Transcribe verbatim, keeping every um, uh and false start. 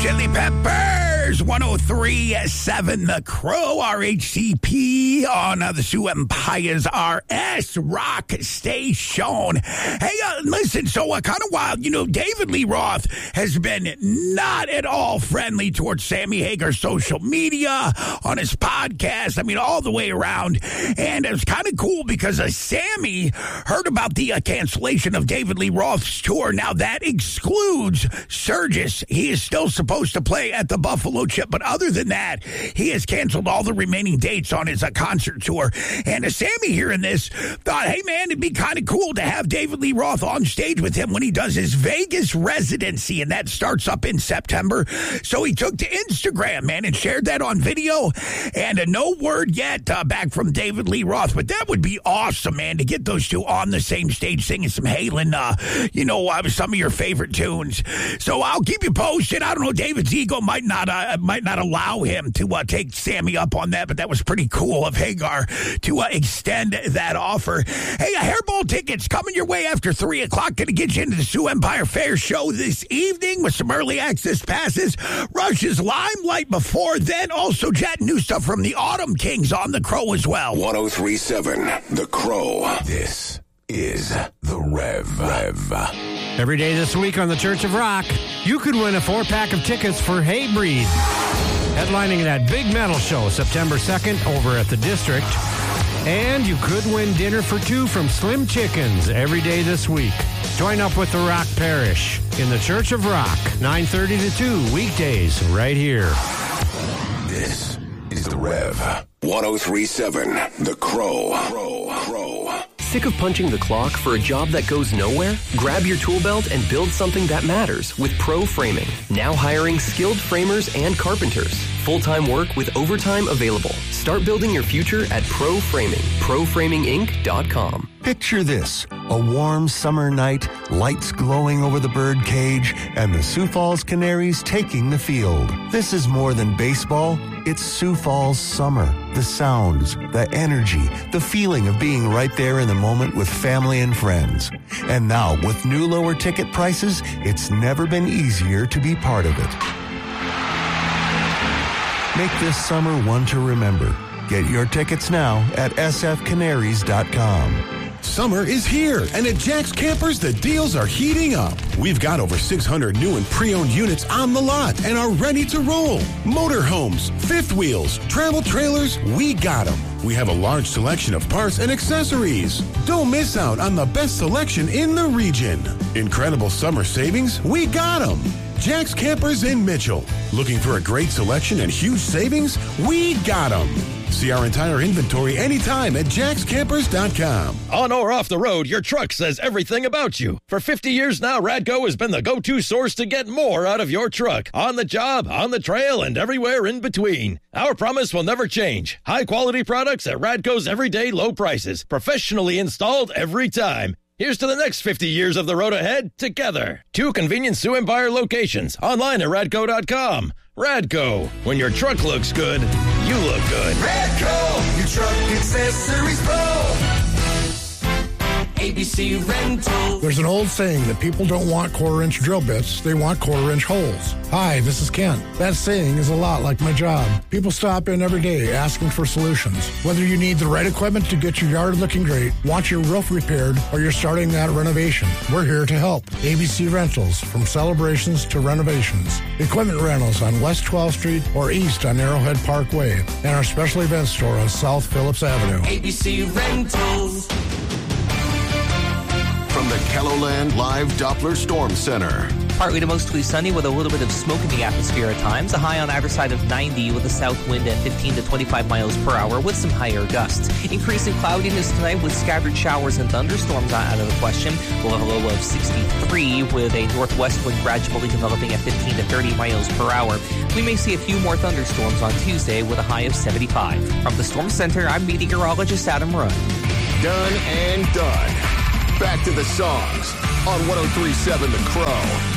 Chili Peppers, one oh three point seven The Crow, R H C P on uh, the Sioux Empire's R S Rock Station. Hey, uh, listen, so uh, kind of wild, you know, David Lee Roth has been not at all friendly towards Sammy Hagar's social media, on his podcast, I mean, all the way around. And it was kind of cool because uh, Sammy heard about the uh, cancellation of David Lee Roth's tour. Now, that excludes Sturgis. He is still supposed to play at the Buffalo Chip, but other than that, he has canceled all the remaining dates on his uh, concert tour. And uh, Sammy, hearing this, thought, hey, man, it'd be kind of cool to have David Lee Roth on stage with him when he does his Vegas residency, and that starts up in September. So he took to Instagram, man, and shared that on video, and uh, no word yet uh, back from David Lee Roth, but that would be awesome, man, to get those two on the same stage singing some Halen, uh, you know, uh, some of your favorite tunes. So I'll keep you posted. I don't know, David's ego might not uh, might not allow him to uh, take Sammy up on that, but that was pretty cool of Hagar to uh, extend that offer. Hey, a hairball tickets coming your way after three o'clock. Going to get you into the Sioux Empire Fair show this evening with some early access passes. Rush's Limelight before then. Also, Jet, new stuff from the Autumn Kings on The Crow as well. one oh three point seven The Crow. This is The Rev. Rev. Every day this week on the Church of Rock, you could win a four-pack of tickets for Haybreed, headlining that big metal show September second over at the District. And you could win dinner for two from Slim Chickens every day this week. Join up with the Rock Parish in the Church of Rock, nine thirty to two, weekdays, right here. This is The Rev. one oh three point seven The Crow. Crow. Crow. Sick of punching the clock for a job that goes nowhere? Grab your tool belt and build something that matters with Pro Framing. Now hiring skilled framers and carpenters. Full-time work with overtime available. Start building your future at Pro Framing. pro framing inc dot com. Picture this, a warm summer night, lights glowing over the bird cage, and the Sioux Falls Canaries taking the field. This is more than baseball. It's Sioux Falls summer. The sounds, the energy, the feeling of being right there in the moment with family and friends. And now, with new lower ticket prices, it's never been easier to be part of it. Make this summer one to remember. Get your tickets now at s f canaries dot com. Summer is here, and at Jack's Campers, the deals are heating up. We've got over six hundred new and pre-owned units on the lot and are ready to roll. Motorhomes, fifth wheels, travel trailers, we got them. We have a large selection of parts and accessories. Don't miss out on the best selection in the region. Incredible summer savings, we got them. Jack's Campers in Mitchell. Looking for a great selection and huge savings? We got them. See our entire inventory anytime at jacks campers dot com. On or off the road, your truck says everything about you. For fifty years now, Radco has been the go-to source to get more out of your truck. On the job, on the trail, and everywhere in between. Our promise will never change. High-quality products at Radco's everyday low prices. Professionally installed every time. Here's to the next fifty years of the road ahead together. Two convenient Sioux Empire locations. Online at radco dot com. Radco. When your truck looks good, you look good. Radco, your truck accessories pro. A B C Rental. There's an old saying that people don't want quarter-inch drill bits, they want quarter-inch holes. Hi, this is Kent. That saying is a lot like my job. People stop in every day asking for solutions. Whether you need the right equipment to get your yard looking great, want your roof repaired, or you're starting that renovation, we're here to help. A B C Rentals, from celebrations to renovations. Equipment rentals on West twelfth Street or east on Arrowhead Parkway, and our special event store on South Phillips Avenue. A B C Rentals. From the Kelloland Live Doppler Storm Center. Partly to mostly sunny with a little bit of smoke in the atmosphere at times. A high on average side of ninety with a south wind at fifteen to twenty-five miles per hour with some higher gusts. Increasing cloudiness tonight with scattered showers and thunderstorms not out of the question. We'll have a low of sixty-three with a northwest wind gradually developing at fifteen to thirty miles per hour. We may see a few more thunderstorms on Tuesday with a high of seventy-five. From the Storm Center, I'm meteorologist Adam Run. Done and done. Back to the songs on one oh three point seven The Crow.